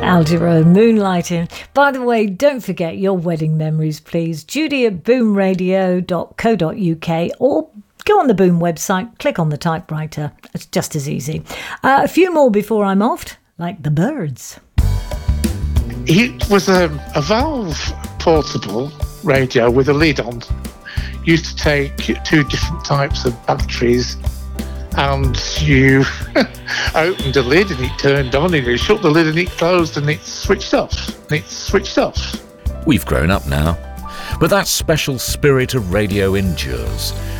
Al Jarreau, Moonlighting. By the way, don't forget your wedding memories, please. Judy@boomradio.co.uk or go on the Boom website, click on the typewriter. It's just as easy. A few more before I'm off, like the Byrds. It was a valve portable radio with a lid on. Used to take two different types of batteries, and you opened the lid and it turned on, and you shut the lid and it closed, and it switched off. We've grown up now, but that special spirit of radio endures.